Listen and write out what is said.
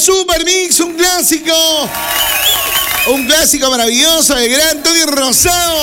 Super Mix, un clásico. Un clásico maravilloso del gran Tony Rosado.